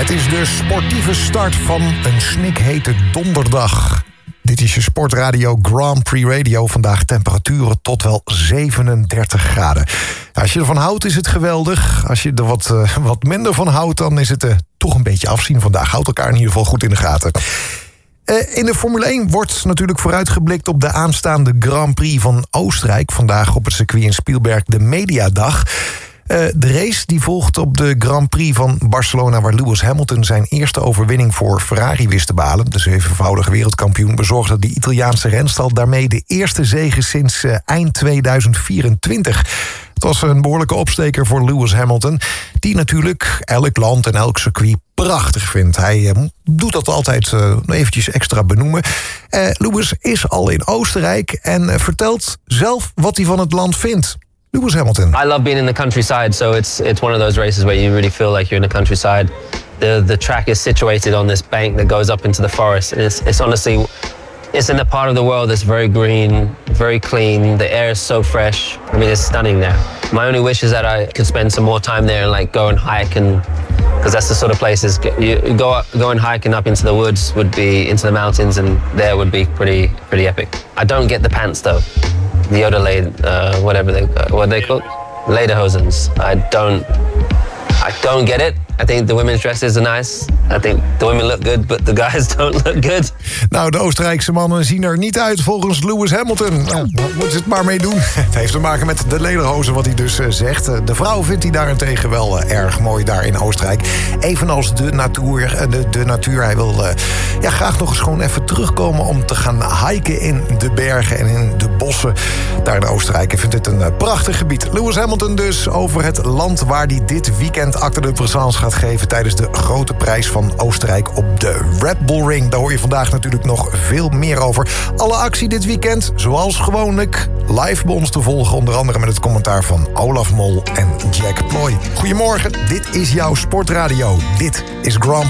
Het is de sportieve start van een snikhete donderdag. Dit is je Sportradio Grand Prix Radio. Vandaag temperaturen tot wel 37 graden. Als je ervan houdt is het geweldig. Als je er wat minder van houdt, dan is het toch een beetje afzien vandaag. Houd elkaar in ieder geval goed in de gaten. In de Formule 1 wordt natuurlijk vooruitgeblikt op de aanstaande Grand Prix van Oostenrijk. Vandaag op het circuit in Spielberg de Mediadag. De race die volgt op de Grand Prix van Barcelona, waar Lewis Hamilton zijn eerste overwinning voor Ferrari wist te behalen. De zevenvoudige wereldkampioen bezorgde de Italiaanse renstal daarmee de eerste zege sinds eind 2024. Het was een behoorlijke opsteker voor Lewis Hamilton, die natuurlijk elk land en elk circuit prachtig vindt. Hij doet dat altijd eventjes extra benoemen. Lewis is al in Oostenrijk en vertelt zelf wat hij van het land vindt. Lewis Hamilton. I love being in the countryside, so it's one of those races where you really feel like you're in the countryside. The track is situated on this bank that goes up into the forest. And it's honestly, it's in the part of the world that's very green, very clean. The air is so fresh. I mean, it's stunning there. My only wish is that I could spend some more time there and like go and hike, and because that's the sort of places you go and hiking up into the woods would be into the mountains, and there would be pretty epic. I don't get the pants though. The Yoda what they call lederhosens. I don't get it. I think the women's dresses are nice. I think the women look good, but the guys don't look good. Nou, de Oostenrijkse mannen zien er niet uit volgens Lewis Hamilton. Nou, daar moeten ze het maar mee doen. Het heeft te maken met de lederhozen, wat hij dus zegt. De vrouw vindt hij daarentegen wel erg mooi daar in Oostenrijk. Evenals de natuur. Hij wil graag nog eens gewoon even terugkomen om te gaan hiken in de bergen en in de bossen daar in Oostenrijk. Hij vindt het een prachtig gebied. Lewis Hamilton dus over het land waar hij dit weekend Acte de Présence gaat geven tijdens de grote prijs van Oostenrijk op de Red Bull Ring. Daar hoor je vandaag natuurlijk nog veel meer over. Alle actie dit weekend, zoals gewoonlijk, live bij ons te volgen. Onder andere met het commentaar van Olaf Mol en Jack Ploy. Goedemorgen, dit is jouw Sportradio. Dit is Grand